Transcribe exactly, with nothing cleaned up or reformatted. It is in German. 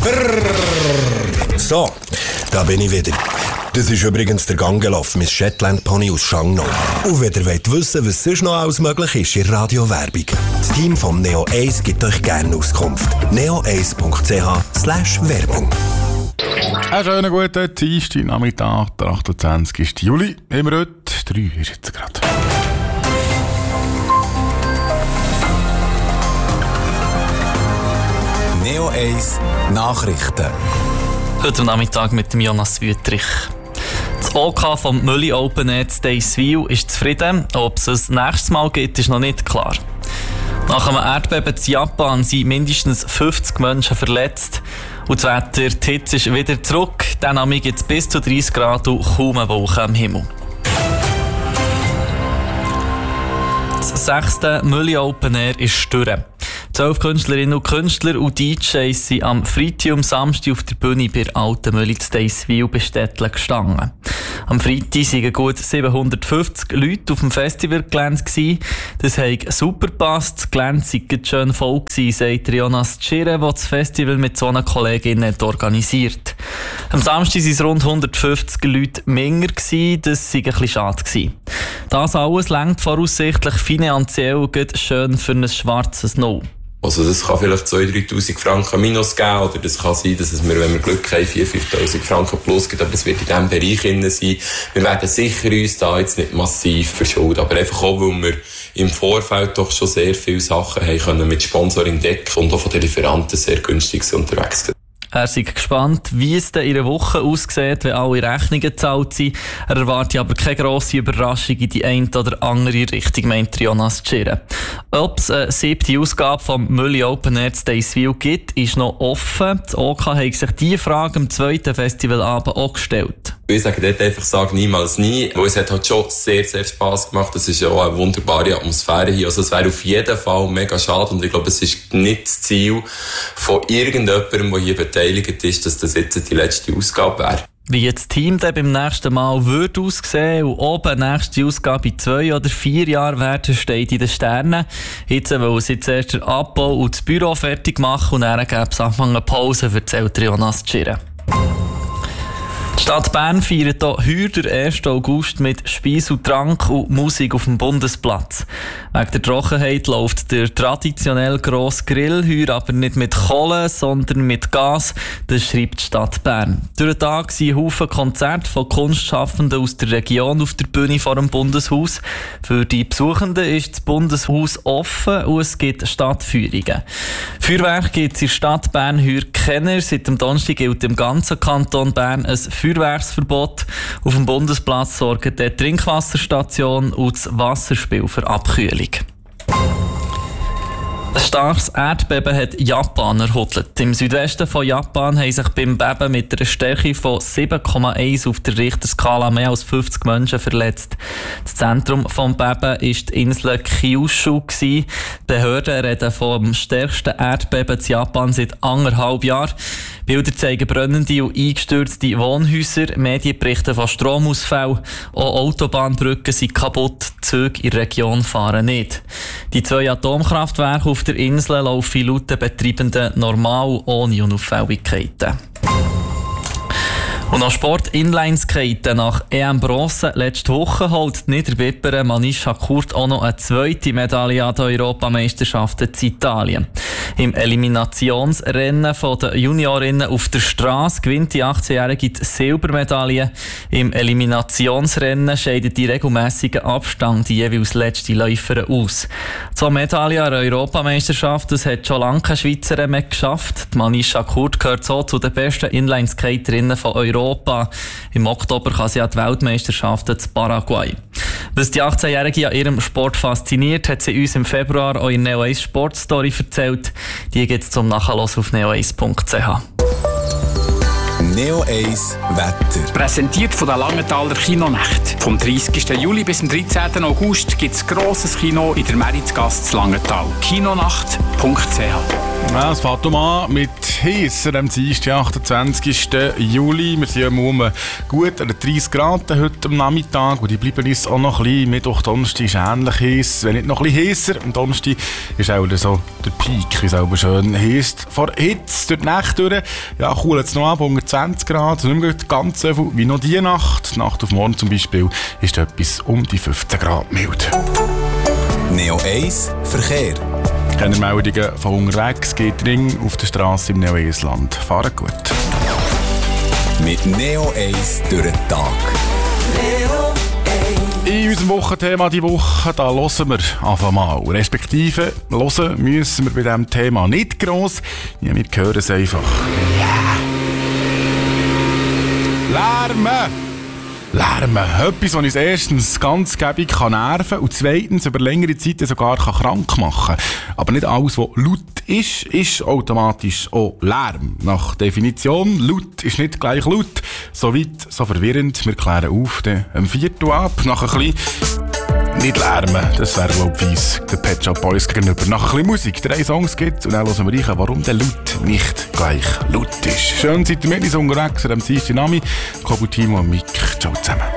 So, da bin ich wieder. Das ist übrigens der Gangelaf, mein Shetland Pony aus Schangnau. Und wenn ihr wollt wissen, was sonst noch alles möglich ist in Radiowerbung, das Team vom Neo eins gibt euch gerne Auskunft. neo eins punkt c h slash Werbung. Einen schönen guten Dienstag, Nachmittag, der achtundzwanzigsten Juli. Haben wir heute drei ist jetzt gerade. Neo eins Nachrichten. Heute Nachmittag mit dem Jonas Wüttrich. Das OK vom Mülli Open Air Deiswil ist zufrieden. Ob es ein nächstes Mal gibt, ist noch nicht klar. Nach einem Erdbeben in Japan sind mindestens fünfzig Menschen verletzt. Und das Wetter, die Hitze ist wieder zurück. Dann gibt es bis zu dreißig Grad und kaum eine Wolke am Himmel. Das sechste Mülli Open Air ist durch. Zwölf Künstlerinnen und Künstler und D Js sind am Freitag und Samstag auf der Bühne bei Alten Mülli zu Deiswil bei Stettle gestanden. Am Freitag waren gut siebenhundertfünfzig Leute auf dem Festivalgelände. Das hat super gepasst. Das Gelände war schön voll gewesen, sagt Jonas Tschirre, der das Festival mit so einer Kollegin hat organisiert. Am Samstag waren es rund hundertfünfzig Leute mehr. Das war ein bisschen schade. Das alles reicht voraussichtlich finanziell schön für ein schwarzes No. Also das kann vielleicht zweitausend, dreitausend Franken minus geben, oder das kann sein, dass es mir, wenn wir Glück haben, viertausend, fünftausend Franken plus gibt, aber es wird in diesem Bereich drin sein. Wir werden sicher uns da jetzt nicht massiv verschulden, aber einfach auch, weil wir im Vorfeld doch schon sehr viele Sachen haben können mit Sponsoring decken und auch von den Lieferanten sehr günstig unterwegs sind. Er ist gespannt, wie es in einer Woche aussieht, wenn alle Rechnungen gezahlt sind. Er erwartet aber keine grosse Überraschung in die eine oder andere Richtung, meint Jonas Tschirre. Ob es eine siebte Ausgabe vom Mülli Open Air Deiswil gibt, ist noch offen. Das OK hat sich diese Frage am zweiten Festivalabend auch gestellt. Ich sage dort einfach, sag niemals nie, weil es hat halt schon sehr, sehr Spass gemacht. Es ist ja auch eine wunderbare Atmosphäre hier. Also es wäre auf jeden Fall mega schade und ich glaube, es ist nicht das Ziel von irgendjemandem, der hier beteiligt ist, dass das jetzt die letzte Ausgabe wäre. Wie das Team dann beim nächsten Mal wird aussehen und ob eine nächste Ausgabe in zwei oder vier Jahren werden, steht in den Sternen. Jetzt wollen sie zuerst den Abbau und das Büro fertig machen und dann gäbe es Anfang eine Pause, erzählt Jonas Tschirre. Die Stadt Bern feiert hier heute den ersten August mit Speis und Trank und Musik auf dem Bundesplatz. Wegen der Trockenheit läuft der traditionell grosse Grill heuer aber nicht mit Kohle, sondern mit Gas. Das schreibt die Stadt Bern. Durch den Tag sind Haufen Konzerte von Kunstschaffenden aus der Region auf der Bühne vor dem Bundeshaus. Für die Besuchenden ist das Bundeshaus offen und es gibt Stadtführungen. Feuerwerk gibt es in der Stadt Bern heuer keine. Seit dem Donnerstag gilt im ganzen Kanton Bern ein Feuerwerksverbot. Auf dem Bundesplatz sorgen die Trinkwasserstation und das Wasserspiel für Abkühlung. Ein starkes Erdbeben hat Japan erhuttelt. Im Südwesten von Japan haben sich beim Beben mit einer Stärke von sieben Komma eins auf der Richterskala mehr als fünfzig Menschen verletzt. Das Zentrum des Bebens war die Insel Kyushu. Die Behörden reden vom stärksten Erdbeben in Japan seit anderthalb Jahren. Bilder zeigen brennende und eingestürzte Wohnhäuser, Medien berichten von Stromausfällen, auch Autobahnbrücken sind kaputt, Züge in der Region fahren nicht. Die zwei Atomkraftwerke auf der Insel laufen laut den Betreibenden normal, ohne Unauffälligkeiten. Und noch Sport-Inlineskaten. Nach E M Bronze letzte Woche holt die Niederbipperin Manisha Kurt auch noch eine zweite Medaille an den Europameisterschaften in Italien. Im Eliminationsrennen der Juniorinnen auf der Straße gewinnt die achtzehnjährige die Silbermedaille. Im Eliminationsrennen scheidet die regelmäßigen Abstand die jeweils letzte Läuferin aus. Zwei Medaillen an der Europameisterschaft, das hat schon lange keine Schweizerin mehr geschafft. Die Manisha Kurt gehört so zu den besten Inlineskaterinnen von Europa. Im Oktober kann sie an die Weltmeisterschaften in Paraguay. Was die achtzehnjährige an ihrem Sport fasziniert, hat sie uns im Februar auch in Neo eins Sportstory erzählt. Die gibt es zum Nachhören auf neo eins punkt c h. Neo eins Wetter. Präsentiert von der Langenthaler Kinonacht. Vom dreißigsten Juli bis zum dreizehnten August gibt es grosses Kino in der Meritzgasse zu Langenthal. kinonacht punkt c h Ja, es fängt an mit heißer am Dienstag, achtundzwanzigsten Juli. Wir sind um gut an dreißig Grad heute am Nachmittag und die bleiben uns auch noch ein bisschen. Mittwoch, Donnerstag ist ähnlich heiß, wenn nicht noch ein bisschen heißer. Am Donnerstag ist auch so der Peak, wie es auch schön heisst. Vor Hitze durch die Nacht durch, ja, cool jetzt noch ab, unter zwanzig Grad. Nicht mehr ganz so viel wie noch diese Nacht. Die Nacht auf morgen zum Beispiel ist etwas um die fünfzehn Grad mild. Neo eins Verkehr. Keine Meldungen von unterwegs, geht Ring auf der Straße im Neo eins Land. Fahren gut. Mit Neo eins durch den Tag. In unserem Wochenthema die Woche, da hören wir einfach mal. Respektive, hören müssen wir bei diesem Thema nicht gross. Ja, wir hören es einfach. Yeah. Lärmen! Lärmen. Etwas, was uns erstens ganz gäbig kann nerven und zweitens über längere Zeit sogar kann krank machen kann. Aber nicht alles, was laut ist, ist automatisch auch Lärm. Nach Definition, laut ist nicht gleich laut. So weit, so verwirrend. Wir klären auf den am Viertel ab. Nach ein bisschen nicht lärmen. Das wäre wohl fies den Pet Shop Boys gegenüber. Nach ein bisschen Musik. Drei Songs gibt und dann hören wir rein, warum der Laut nicht gleich laut ist. Schön seid ihr mit uns unterwegs. Am Dienstag Nami, Kobu, Timo und Mik. Ciao zusammen.